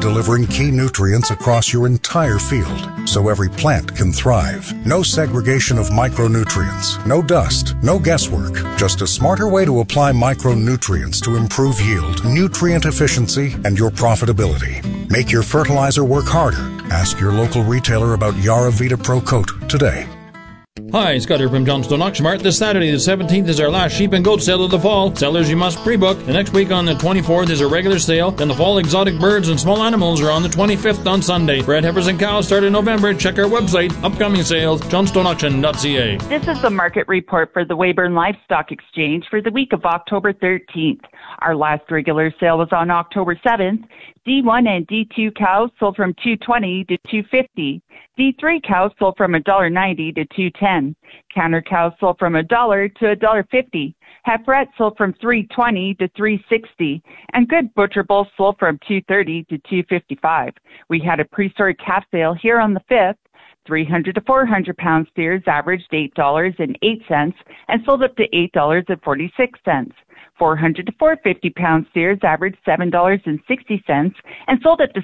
delivering key nutrients across your entire field so every plant can thrive. No segregation of micronutrients, no dust, no guesswork, just a smarter way to apply micronutrients to improve yield, nutrient efficiency, and your profitability. Make your fertilizer work harder. Ask your local retailer about Yaravita Pro Coat today. Hi, Scott here from Johnstone Auction Mart. This Saturday the 17th is our last sheep and goat sale of the fall. Sellers, you must pre-book. The next week on the 24th is a regular sale. Then the fall exotic birds and small animals are on the 25th on Sunday. Bred heifers and cows start in November. Check our website. Upcoming sales, johnstoneauction.ca. This is the market report for the Weyburn Livestock Exchange for the week of October 13th. Our last regular sale was on October 7th. D1 and D2 cows sold from $2.20 to $2.50. D3 cows sold from $1.90 to $2.10. Counter cows sold from $1 to $1.50. Heiferettes sold from $3.20 to $3.60. And good butcher bulls sold from $2.30 to $2.55. We had a pre-sorted calf sale here on the 5th. 300 to 400 pound steers averaged $8.08 and sold up to $8.46. 400 to 450 pound steers averaged $7.60 and sold up to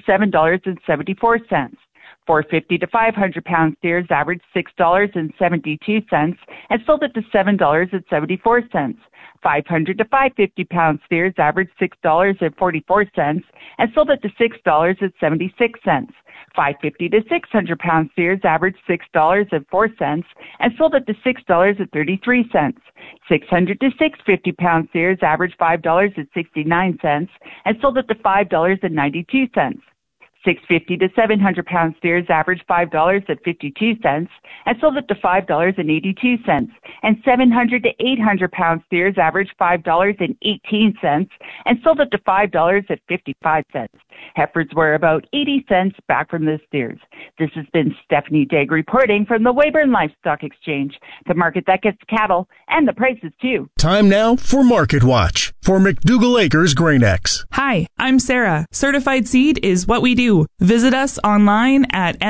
$7.74. 450 to 500 pound steers averaged $6.72 and sold it to $7.74. 500 to 550 pound steers averaged $6.44 and sold it to $6.76. 550 to 600 pound steers averaged $6.04 and sold it to $6.33. 600 to 650 pound steers averaged $5.69 and sold it to $5.92. 650 to 700 pound steers averaged $5.52 and sold it to $5.82. And 700 to 800 pound steers averaged $5.18 and sold it to $5.55. Heifers were about 80 cents back from the steers. This has been Stephanie Degg reporting from the Weyburn Livestock Exchange, the market that gets cattle and the prices too. Time now for Market Watch for McDougall Acres GrainX. Hi, I'm Sarah. Certified seed is what we do. Visit us online at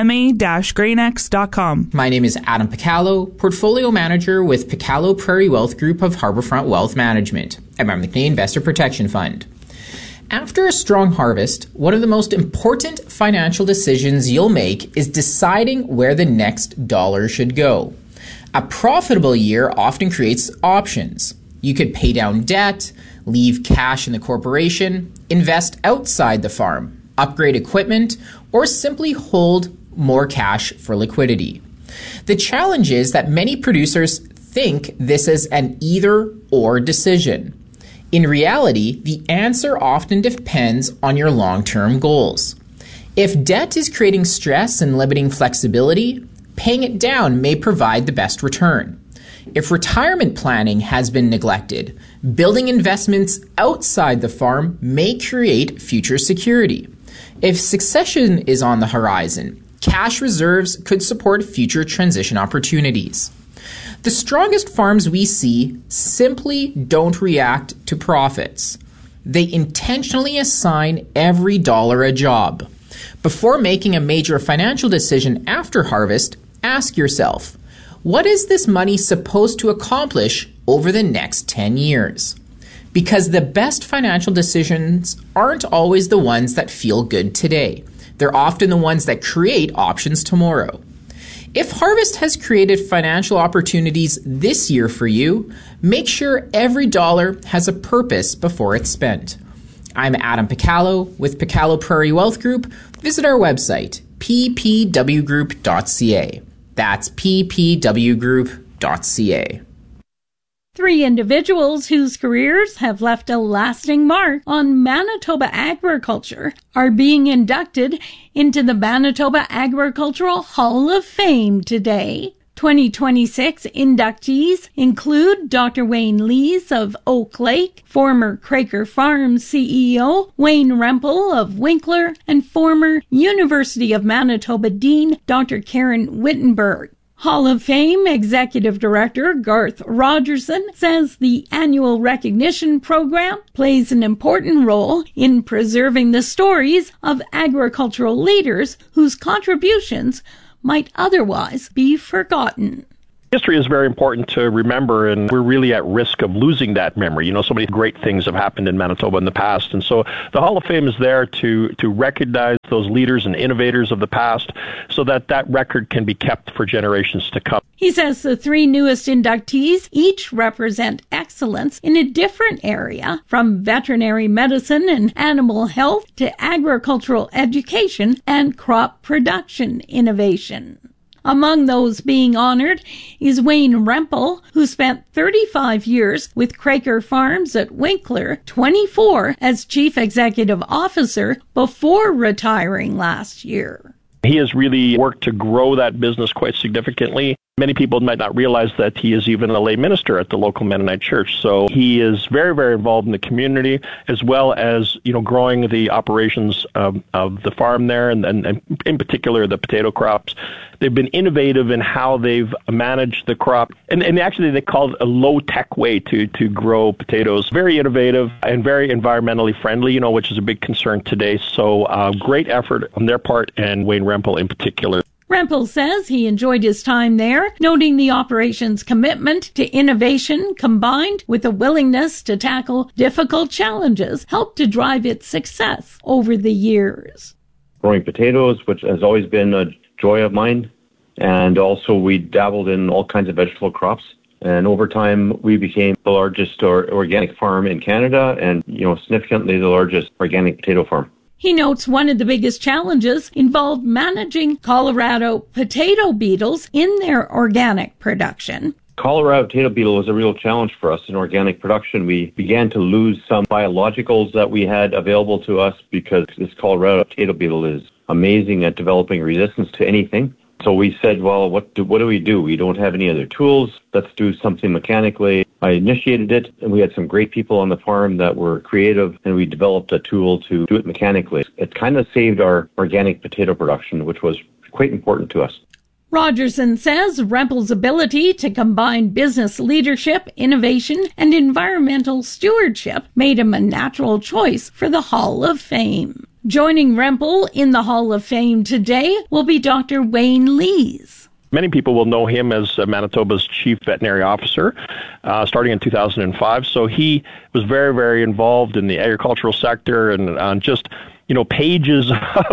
ma-grainx.com. My name is Adam Picallo, Portfolio Manager with Picallo Prairie Wealth Group of Harbourfront Wealth Management, a member of the Canadian Investor Protection Fund. After a strong harvest, one of the most important financial decisions you'll make is deciding where the next dollar should go. A profitable year often creates options. You could pay down debt, leave cash in the corporation, invest outside the farm, upgrade equipment, or simply hold more cash for liquidity. The challenge is that many producers think this is an either-or decision. In reality, the answer often depends on your long-term goals. If debt is creating stress and limiting flexibility, paying it down may provide the best return. If retirement planning has been neglected, building investments outside the farm may create future security. If succession is on the horizon, cash reserves could support future transition opportunities. The strongest farms we see simply don't react to profits. They intentionally assign every dollar a job. Before making a major financial decision after harvest, ask yourself, what is this money supposed to accomplish over the next 10 years? Because the best financial decisions aren't always the ones that feel good today. They're often the ones that create options tomorrow. If harvest has created financial opportunities this year for you, make sure every dollar has a purpose before it's spent. I'm Adam Picallo with Picallo Prairie Wealth Group. Visit our website, ppwgroup.ca. That's ppwgroup.ca. 3 individuals whose careers have left a lasting mark on Manitoba agriculture are being inducted into the Manitoba Agricultural Hall of Fame today. 2026 inductees include Dr. Wayne Lees of Oak Lake, former Craker Farms CEO Wayne Rempel of Winkler, and former University of Manitoba Dean Dr. Karen Wittenberg. Hall of Fame Executive Director Garth Rogerson says the annual recognition program plays an important role in preserving the stories of agricultural leaders whose contributions might otherwise be forgotten. History is very important to remember, and we're really at risk of losing that memory. So many great things have happened in Manitoba in the past, and so the Hall of Fame is there to recognize those leaders and innovators of the past so that record can be kept for generations to come. He says the 3 newest inductees each represent excellence in a different area, from veterinary medicine and animal health to agricultural education and crop production innovation. Among those being honored is Wayne Rempel, who spent 35 years with Craker Farms at Winkler, 24 as Chief Executive Officer before retiring last year. He has really worked to grow that business quite significantly. Many people might not realize that he is even a lay minister at the local Mennonite church. So he is very, very involved in the community, as well as, growing the operations of the farm there, and in particular the potato crops. They've been innovative in how they've managed the crop. And actually they call it a low-tech way to grow potatoes. Very innovative and very environmentally friendly, which is a big concern today. So great effort on their part, and Wayne Rempel in particular. Rempel says he enjoyed his time there, noting the operation's commitment to innovation combined with a willingness to tackle difficult challenges helped to drive its success over the years. Growing potatoes, which has always been a joy of mine, and also we dabbled in all kinds of vegetable crops. And over time, we became the largest organic farm in Canada and, significantly the largest organic potato farm. He notes one of the biggest challenges involved managing Colorado potato beetles in their organic production. Colorado potato beetle was a real challenge for us in organic production. We began to lose some biologicals that we had available to us because this Colorado potato beetle is amazing at developing resistance to anything. So we said, well, what do we do? We don't have any other tools. Let's do something mechanically. I initiated it, and we had some great people on the farm that were creative, and we developed a tool to do it mechanically. It kind of saved our organic potato production, which was quite important to us. Rogerson says Rempel's ability to combine business leadership, innovation, and environmental stewardship made him a natural choice for the Hall of Fame. Joining Rempel in the Hall of Fame today will be Dr. Wayne Lees. Many people will know him as Manitoba's chief veterinary officer, starting in 2005. So he was very, very involved in the agricultural sector and on just pages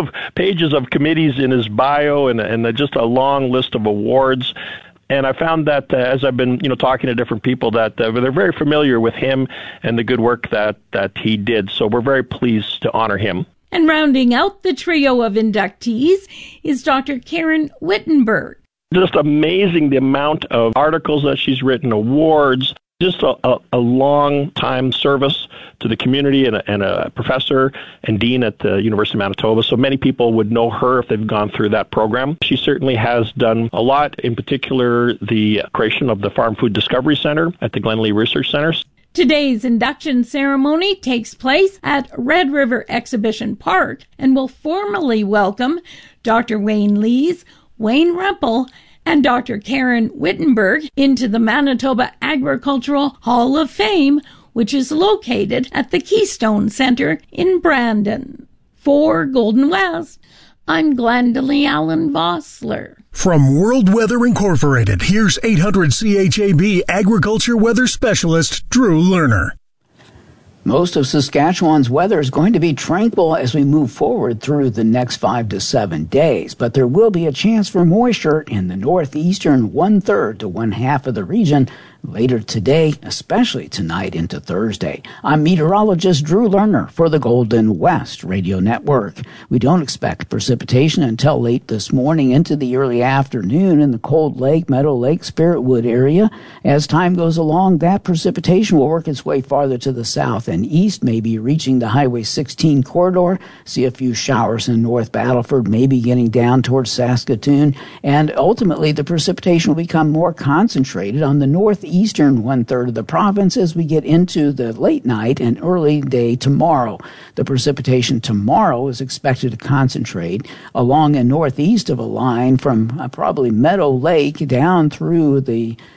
of committees in his bio and just a long list of awards. And I found that as I've been talking to different people that they're very familiar with him and the good work that he did. So we're very pleased to honor him. And rounding out the trio of inductees is Dr. Karen Wittenberg. Just amazing the amount of articles that she's written, awards, just a long time service to the community and a professor and dean at the University of Manitoba. So many people would know her if they've gone through that program. She certainly has done a lot, in particular the creation of the Farm Food Discovery Center at the Glenlee Research Center. Today's induction ceremony takes place at Red River Exhibition Park and will formally welcome Dr. Wayne Lees, Wayne Rempel, and Dr. Karen Wittenberg into the Manitoba Agricultural Hall of Fame, which is located at the Keystone Center in Brandon. For Golden West, I'm Glendalee Allen Vossler. From World Weather Incorporated, here's 800 CHAB Agriculture Weather Specialist Drew Lerner. Most of Saskatchewan's weather is going to be tranquil as we move forward through the next 5 to 7 days, but there will be a chance for moisture in the northeastern 1/3 to 1/2 of the region later today, especially tonight into Thursday. I'm meteorologist Drew Lerner for the Golden West Radio Network. We don't expect precipitation until late this morning into the early afternoon in the Cold Lake, Meadow Lake, Spiritwood area. As time goes along, that precipitation will work its way farther to the south and east, maybe reaching the Highway 16 corridor. See a few showers in North Battleford, maybe getting down towards Saskatoon, and ultimately the precipitation will become more concentrated on the northeastern 1/3 of the province as we get into the late night and early day tomorrow. The precipitation tomorrow is expected to concentrate along and northeast of a line from probably Meadow Lake down through the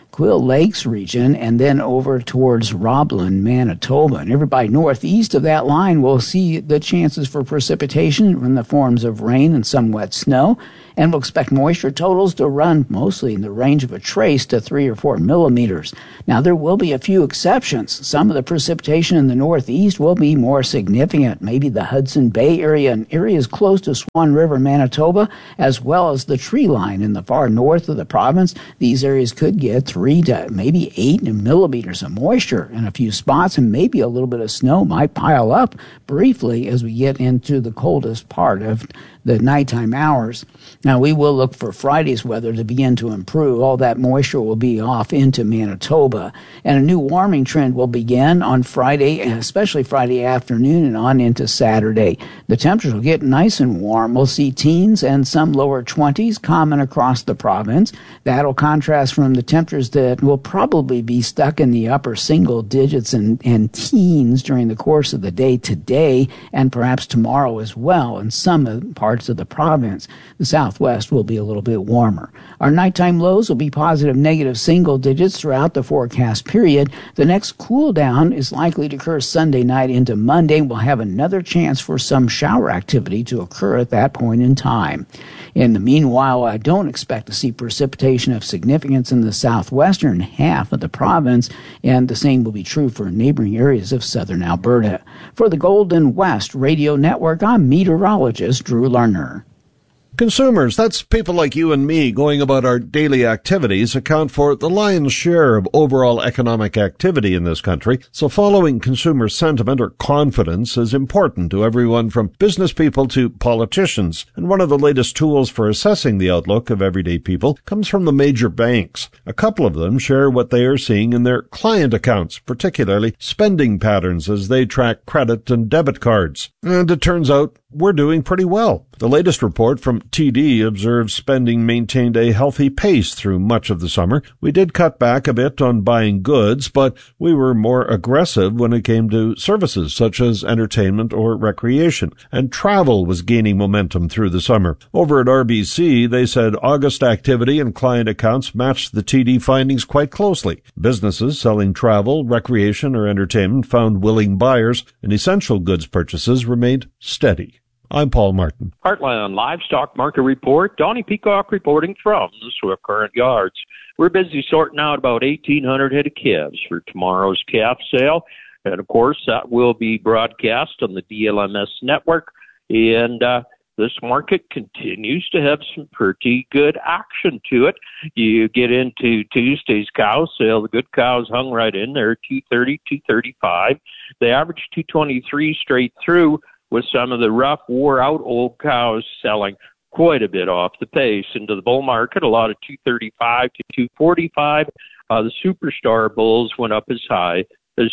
Quill Lakes region, and then over towards Roblin, Manitoba. And everybody northeast of that line will see the chances for precipitation in the forms of rain and some wet snow. And we'll expect moisture totals to run mostly in the range of a trace to 3 or 4 millimeters. Now, there will be a few exceptions. Some of the precipitation in the northeast will be more significant. Maybe the Hudson Bay area and areas close to Swan River, Manitoba, as well as the tree line in the far north of the province. These areas could get 3 to maybe 8 millimeters of moisture in a few spots, and maybe a little bit of snow might pile up briefly as we get into the coldest part of the nighttime hours. Now, we will look for Friday's weather to begin to improve. All that moisture will be off into Manitoba. And a new warming trend will begin on Friday, especially Friday afternoon and on into Saturday. The temperatures will get nice and warm. We'll see teens and some lower 20s common across the province. That'll contrast from the temperatures that will probably be stuck in the upper single digits and teens during the course of the day today and perhaps tomorrow as well in some parts of the province. The southwest will be a little bit warmer. Our nighttime lows will be positive negative single digits throughout the forecast period. The next cool down is likely to occur Sunday night into Monday. We'll have another chance for some shower activity to occur at that point in time. In the meanwhile, I don't expect to see precipitation of significance in the southwestern half of the province, and the same will be true for neighboring areas of southern Alberta. For the Golden West Radio Network, I'm meteorologist Drew Larner. Consumers, that's people like you and me going about our daily activities, account for the lion's share of overall economic activity in this country. So following consumer sentiment or confidence is important to everyone from business people to politicians. And one of the latest tools for assessing the outlook of everyday people comes from the major banks. A couple of them share what they are seeing in their client accounts, particularly spending patterns as they track credit and debit cards. And it turns out we're doing pretty well. The latest report from TD observes spending maintained a healthy pace through much of the summer. We did cut back a bit on buying goods, but we were more aggressive when it came to services such as entertainment or recreation, and travel was gaining momentum through the summer. Over at RBC, they said August activity and client accounts matched the TD findings quite closely. Businesses selling travel, recreation, or entertainment found willing buyers, and essential goods purchases remained steady. I'm Paul Martin. Heartland Livestock Market Report. Donnie Peacock reporting from the Swift Current Yards. We're busy sorting out about 1,800 head of calves for tomorrow's calf sale. And, of course, that will be broadcast on the DLMS network. And this market continues to have some pretty good action to it. You get into Tuesday's cow sale. The good cows hung right in there, 230, 235. They averaged 223 straight through, with some of the rough, wore-out old cows selling quite a bit off the pace. Into the bull market, a lot of 235 to 245. The superstar bulls went up as high as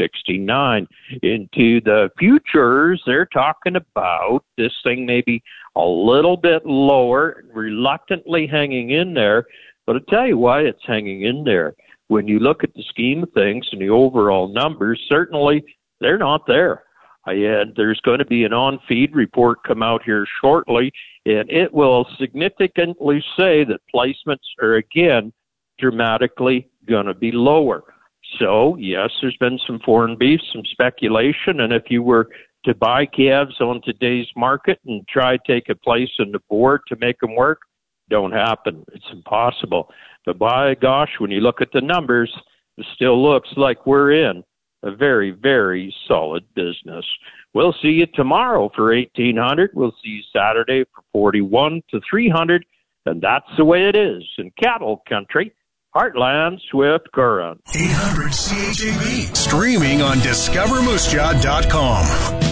269. Into the futures, they're talking about this thing maybe a little bit lower, reluctantly hanging in there. But I'll tell you why it's hanging in there. When you look at the scheme of things and the overall numbers, certainly they're not there. And there's going to be an on-feed report come out here shortly, and it will significantly say that placements are, again, dramatically going to be lower. So, yes, there's been some foreign beef, some speculation, and if you were to buy calves on today's market and try to take a place in the board to make them work, don't happen. It's impossible. But by gosh, when you look at the numbers, it still looks like we're in a very, very solid business. We'll see you tomorrow for 1,800. We'll see you Saturday for 41 to 300. And that's the way it is in cattle country. Heartland Swift Current. 800 CHAB. Streaming on discovermoosejaw.com.